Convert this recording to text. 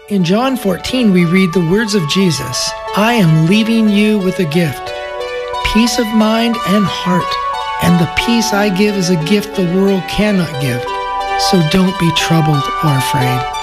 In John 14, we read the words of Jesus, "I am leaving you with a gift, peace of mind and heart, and the peace I give is a gift the world cannot give. So don't be troubled or afraid."